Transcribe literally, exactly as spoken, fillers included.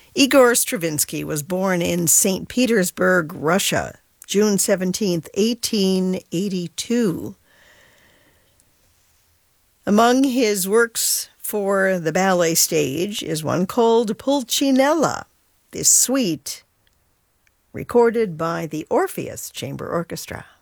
Igor Stravinsky was born in Saint Petersburg, Russia, June seventeenth, eighteen eighty-two. Among his works for the ballet stage is one called Pulcinella, this suite recorded by the Orpheus Chamber Orchestra.